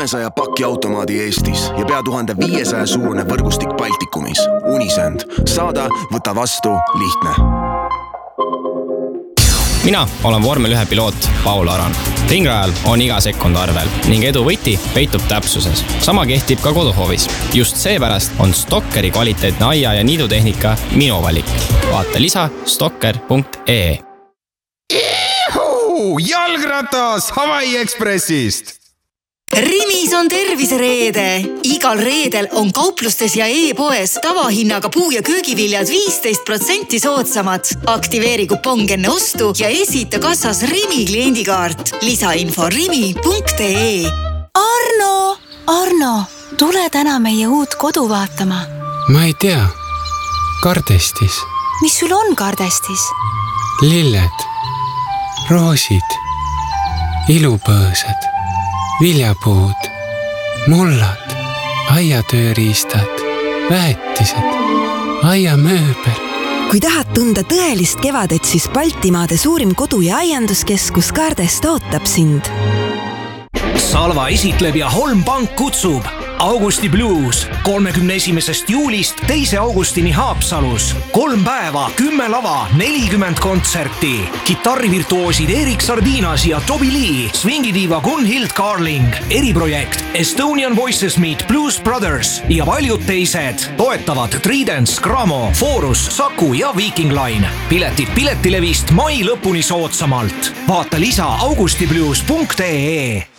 300 pakiautomaadi Eestis ja pea 1500 suurune võrgustik Baltikumis. Unisend. Saada, võta vastu, lihtne. Mina olen vormel 1 piloot Paul Aran. Ringrajal on iga sekund arvel ning edu võti peitub täpsuses. Sama kehtib ka koduhoovis. Just seepärast on Stokkeri kvaliteetne aia- ja niidutehnika minu valik. Vaata lisa stokker.ee. Jalgratas Hawaii Expressist! Rimis on tervisereede. Igal reedel on kauplustes ja e-poes tavahinnaga puu- ja köögiviljad 15% soodsamad. Aktiveeri kupong enne ostu ja esita kassas Rimi kliendikaart. Lisainfo rimi.ee. Arno, tule täna meie uut kodu vaatama. Ma ei tea. Kardestis. Mis sul on kardestis? Lilled, roosid, ilupõõsad, viljapuud, mullad, aiatööriistad, väetised, aiamööbel. Kui tahad tunda tõelist kevadet, siis Baltimaade suurim kodu- ja aianduskeskus Kardest ootab sind. Salva esitleb ja Holm Pank kutsub Augusti Blues 31. juulist 2. augustini Haapsalus. 3 päeva, 10 lava, 40 kontserti. Kitarrivirtuoosid Erik Sardinas ja Toby Lee, swingidiiva Gunhild Carling, eriprojekt Estonian Voices Meet Blues Brothers ja paljud teised. Toetavad Tridents, Gramo, Forus, Saku ja Viking Line. Piletid Piletilevist mai lõpuni soodsamalt. Vaata lisa augustiblues.ee.